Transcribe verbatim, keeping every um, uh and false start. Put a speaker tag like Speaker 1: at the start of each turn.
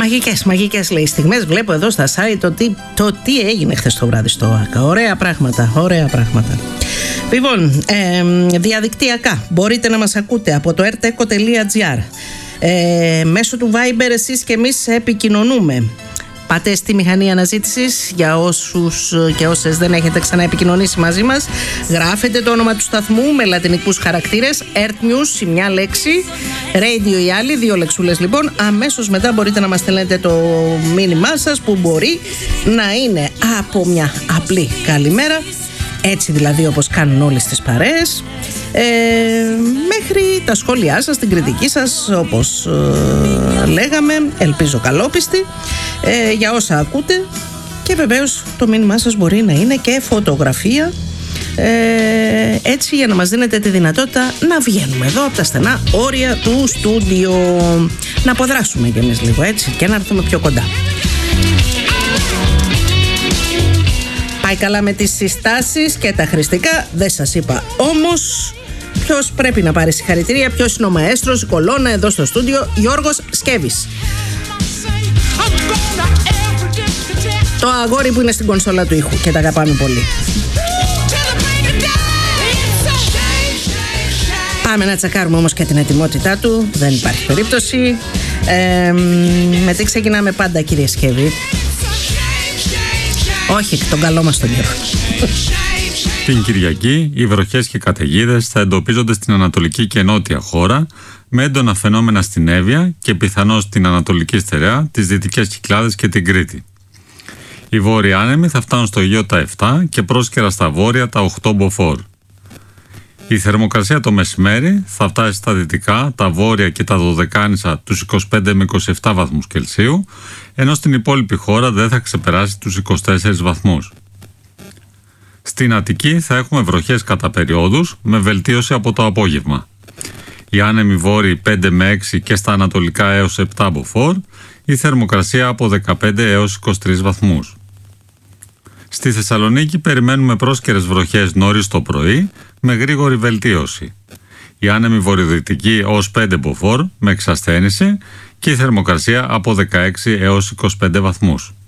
Speaker 1: Μαγικές, μαγικές λέει στιγμές. Βλέπω εδώ στα site το τι, το τι έγινε χθες το βράδυ στο ΆΚΑ. Ωραία πράγματα, ωραία πράγματα. Λοιπόν, ε, διαδικτυακά μπορείτε να μας ακούτε από το erteco τελεία gr. ε, Μέσω του Viber εσείς και εμείς επικοινωνούμε. Πάτε στη μηχανή αναζήτησης, για όσους και όσες δεν έχετε ξαναεπικοινωνήσει μαζί μας. Γράφετε το όνομα του σταθμού με λατινικούς χαρακτήρες, EarthNews η μια λέξη, Radio η άλλη, δύο λεξούλες λοιπόν. Αμέσως μετά μπορείτε να μας στέλνετε το μήνυμά σας, που μπορεί να είναι από μια απλή καλημέρα, έτσι δηλαδή όπως κάνουν όλες τις παρέες, ε, μέχρι τα σχόλιά σας, την κριτική σας, όπως ε, λέγαμε, ελπίζω καλόπιστη, ε, για όσα ακούτε. Και βεβαίως το μήνυμά σας μπορεί να είναι και φωτογραφία, ε, έτσι για να μας δίνετε τη δυνατότητα να βγαίνουμε εδώ από τα στενά όρια του στούντιο, να αποδράσουμε κι εμείς λίγο, έτσι, και να έρθουμε πιο κοντά. Πάει καλά με τις συστάσεις και τα χρηστικά, δεν σας είπα όμως ποιος πρέπει να πάρει συγχαρητήρια, ποιος είναι ο μαέστρος, η κολόνα εδώ στο στούντιο, Γιώργος Σκέβης. Το αγόρι που είναι στην κονσόλα του ήχου και τα αγαπάμε πολύ. Πάμε να τσακάρουμε όμως και την ετοιμότητά του, δεν υπάρχει περίπτωση. ε, Με τι ξεκινάμε πάντα, κύριε Σκέβη? Όχι, τον καλό μας τον καιρό.
Speaker 2: Την Κυριακή, οι βροχές και καταιγίδες θα εντοπίζονται στην ανατολική και νότια χώρα, με έντονα φαινόμενα στην Εύβοια και πιθανώς στην ανατολική στερεά, τις δυτικές Κυκλάδες και την Κρήτη. Οι βόρειοι άνεμοι θα φτάνουν στο Αιγαίο τα επτά και πρόσκαιρα στα βόρεια τα οκτώ μποφόρ. Η θερμοκρασία το μεσημέρι θα φτάσει στα δυτικά, τα βόρεια και τα δωδεκάνησα τους είκοσι πέντε με είκοσι επτά βαθμούς Κελσίου, ενώ στην υπόλοιπη χώρα δεν θα ξεπεράσει τους είκοσι τέσσερις βαθμούς. Στην Αττική θα έχουμε βροχές κατά περιόδους, με βελτίωση από το απόγευμα. Οι άνεμοι βόρειοι πέντε με έξι και στα ανατολικά έως επτά μποφόρ, η θερμοκρασία από δεκαπέντε έως είκοσι τρεις βαθμούς. Στη Θεσσαλονίκη περιμένουμε πρόσκαιρες βροχές νωρίς το πρωί, με γρήγορη βελτίωση. Οι άνεμοι βορειοδυτικοί ως πέντε μποφόρ με εξασθένηση και η θερμοκρασία από δεκαέξι έως είκοσι πέντε βαθμούς.